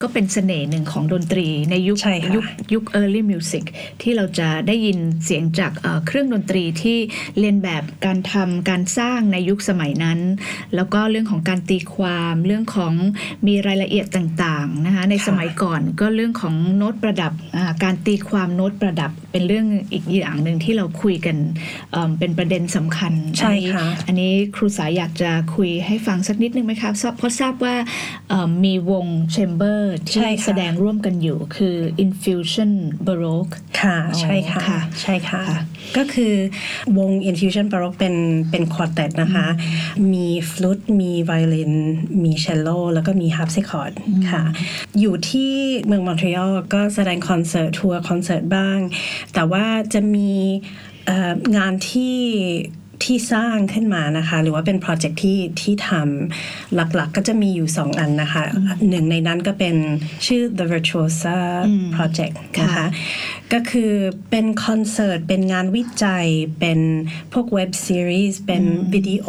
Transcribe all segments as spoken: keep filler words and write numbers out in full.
ก็เป็นเสน่ห์หนึ่งของดนตรีในยุคยุคยุค early music ที่เราจะได้ยินเสียงจากเอ่อเครื่องดนตรีที่เลียนแบบการทำการสร้างในยุคสมัยนั้นแล้วก็เรื่องของการตีความเรื่องของมีรายละเอียดต่างๆนะคะในสมัยก่อนก็เรื่องของโน้ตประดับการตีความโน้ตประดับเป็นเรื่องอีกอย่างหนึ่งที่เราคุยกัน เอ่อ เป็นประเด็นสำคัญใช่ค่ะอันนี้ครูสายอยากจะคุยให้ฟังสักนิดนึงไหมคะเพราะทราบว่ามีวงแชมเบอร์ที่แสดงร่วมกันอยู่คือ Infusion Baroque ค่ะใช่ค่ะใช่ค่ะก็คือวง Infusion Baroque เป็นเป็นควอเต็ตนะคะมีฟลูตมีไวโอลินมีเชลโลแล้วก็มีฮาร์ปซิคอร์ดค่ะอยู่ที่เมืองมอนทรีออลก็แสดงคอนเสิร์ตทัวร์คอนเสิร์ตบ้างแต่ว่าจะมีงานที่ที่สร้างขึ้นมานะคะหรือว่าเป็นโปรเจกต์ที่ที่ทำหลักๆ ก, ก็จะมีอยู่สองอันนะคะหนึ่งในนั้นก็เป็นชื่อ The Virtuosa Project นะคะก็คือเป็นคอนเสิร์ตเป็นงานวิจัยเป็นพวกเว็บซีรีส์เป็นวิดีโอ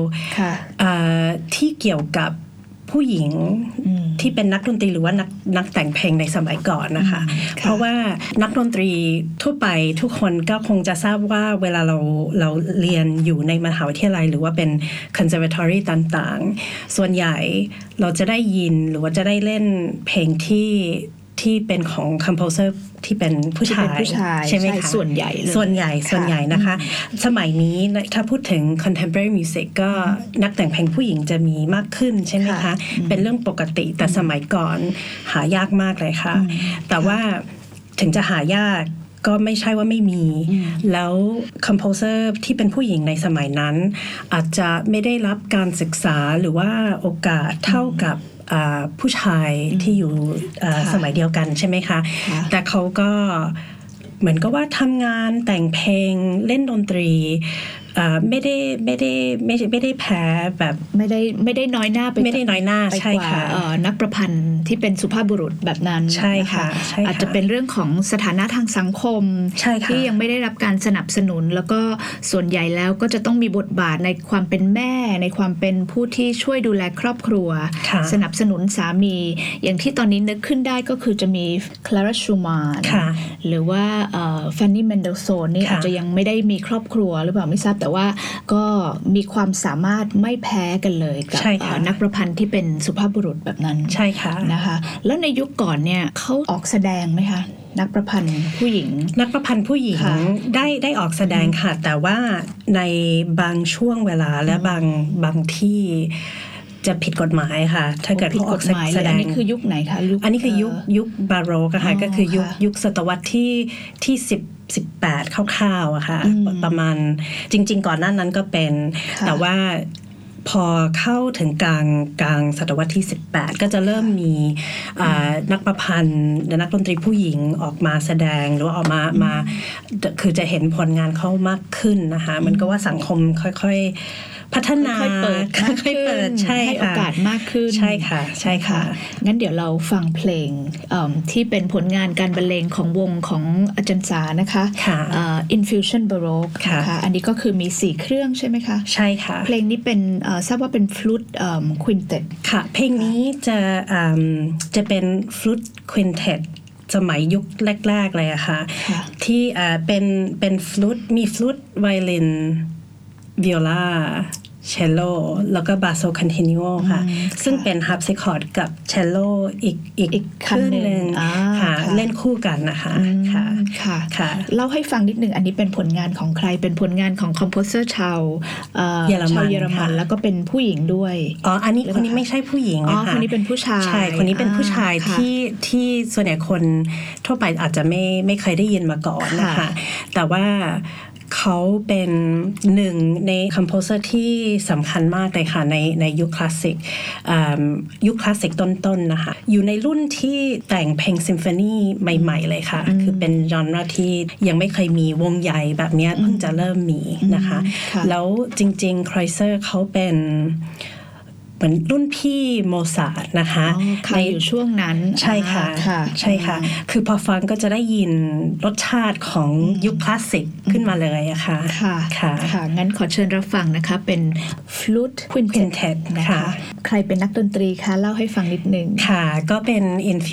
ที่เกี่ยวกับผู้หญิงที่เป็นนักดนตรีหรือว่านักนักแต่งเพลงในสมัยก่อนนะคะเพราะว่านักดนตรีทั่วไปทุกคนก็คงจะทราบว่าเวลาเราเราเรียนอยู่ในมหาวิทยาลัยหรือว่าเป็น conservatory ต่างๆส่วนใหญ่เราจะได้ยินหรือว่าจะได้เล่นเพลงที่ที่เป็นของ composer ที่เป็นผู้ชายใช่ไหมคะส่วนใหญ่เลยส่วนใหญ่ส่วนใหญ่นะคะสมัยนี้ถ้าพูดถึง contemporary music ก็นักแต่งเพลงผู้หญิงจะมีมากขึ้นใช่ไหมคะเป็นเรื่องปกติแต่สมัยก่อนหายากมากเลยค่ะแต่ว่าถึงจะหายากก็ไม่ใช่ว่าไม่มีแล้วคอมโพเซอร์ที่เป็นผู้หญิงในสมัยนั้นอาจจะไม่ได้รับการศึกษาหรือว่าโอกาสเท่ากับผู้ชายที่อยู่สมัยเดียวกันใช่ไหมคะแต่เขาก็เหมือนกับว่าทำงานแต่งเพลงเล่นดนตรีไม่ได้ไม่ได้ไม่ไม่ได้แพ้แบบไม่ได้ไม่ได้น้อยหน้าไปไม่ได้น้อยหน้าใช่ค่ะนักประพันธ์ที่เป็นสุภาพบุรุษแบบนั้นใช่ค่ะอาจจะเป็นเรื่องของสถานะทางสังคมที่ยังไม่ได้รับการสนับสนุนแล้วก็ส่วนใหญ่แล้วก็จะต้องมีบทบาทในความเป็นแม่ในความเป็นผู้ที่ช่วยดูแลครอบครัวสนับสนุนสามีอย่างที่ตอนนี้นึกขึ้นได้ก็คือจะมีคลาร่าชูมานหรือว่าฟานนี่เมนเดลโซนนี่อาจจะยังไม่ได้มีครอบครัวหรือเปล่าไม่ทราบแต่ว่าก็มีความสามารถไม่แพ้กันเลยกับนักประพันธ์ที่เป็นสุภาพบุรุษแบบนั้นใช่ค่ะนะคะแล้วในยุคก่อนเนี่ยเขาออกแสดงไหมคะนักประพันธ์ผู้หญิงนักประพันธ์ผู้หญิงได้ได้ออกแสดงค่ะแต่ว่าในบางช่วงเวลาและบางบางที่จะผิดกฎหมายค่ะถ้าเกิดเขาออกแสดงอันนี้คือยุคไหนคะอันนี้คือยุคยุคบาโรกค่ะก็คือยุคยุคศตวรรษที่ที่สิบสิบแปดคร่าวๆอะค่ะประมาณจริงๆก่อนหน้านั้นก็เป็นแต่ว่าพอเข้าถึงกลางกลางศตวรรษที่สิบแปดก็จะเริ่มมีนักประพันธ์และนักดนตรีผู้หญิงออกมาแสดงหรือว่าออกมามาคือจะเห็นผลงานเขามากขึ้นนะคะมันก็ว่าสังคมค่อยๆพัฒนาค่อยๆเปิดค่อยๆเปิดใช่ให้โอกาสมากขึ้นใช่ค่ะใช่ค่ะงั้นเดี๋ยวเราฟังเพลงที่เป็นผลงานการบรรเลงของวงของอาจารย์สานะคะ Infusion Baroque ค่ะอันนี้ก็คือมีสี่เครื่องใช่ไหมคะใช่ค่ะเพลงนี้เป็นทราบว่าเป็นฟลูตควินเต็ตค่ะเพลงนี้จะจะเป็นฟลูตควินเต็ตสมัยยุคแรกๆเลยอะค่ะที่เป็นเป็นฟลูตมีฟลูตไวโอลินวิโอลาเชลโลแล้วก็บาโซคอนติเนียค่ะซึ่งเป็นฮาร์ปซิคอร์ดกับเชลโลอีกอีกครึ่งนึงค่ะเล่นคู่กันนะคะค่ะค่ะค่ะเล่าให้ฟังนิดนึงอันนี้เป็นผลงานของใครเป็นผลงานของคอมโพเซอร์ชาวเยอรมันเยอรมันแล้วก็เป็นผู้หญิงด้วยอ๋ออันนี้คนนี้ไม่ใช่ผู้หญิงนะคะอ๋อคนนี้เป็นผู้ชายใช่คนนี้เป็นผู้ชายที่ที่ส่วนใหญ่คนทั่วไปอาจจะไม่ไม่เคยได้ยินมาก่อนนะคะแต่ว่าเขาเป็นหนึ่งในคอมโพเซอร์ที่สำคัญมากเลยค่ะในในยุคคลาสสิกยุคคลาสสิกต้นๆ นะคะอยู่ในรุ่นที่แต่งเพลงซิมโฟนีใหม่ๆเลยค่ะคือเป็นจอนราที่ยังไม่เคยมีวงใหญ่แบบนี้เพิ่งจะเริ่มมีนะคะแล้วจริงๆครอยเซอร์เขาเป็นเหมือนรุ่นพี่โมซาร์ทนะคะในอยู่ช่วงนั้นใช่ค่ะใช่ค่ะคือพอฟังก็จะได้ยินรสชาติของยุคคลาสสิกขึ้นมาเลยอะค่ะค่ะค่ะงั้นขอเชิญรับฟังนะคะเป็นฟลูตควินเต็ตนะคะใครเป็นนักดนตรีคะเล่าให้ฟังนิดนึงค่ะก็เป็น